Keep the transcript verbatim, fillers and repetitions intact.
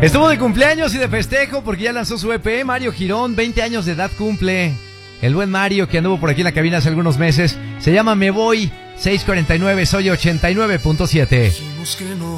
Estuvo de cumpleaños y de festejo porque ya lanzó su E P. Mario Girón, veinte años de edad cumple. El buen Mario que anduvo por aquí en la cabina hace algunos meses. Se llama Me Voy. seiscientos cuarenta y nueve, soy ochenta y nueve punto siete.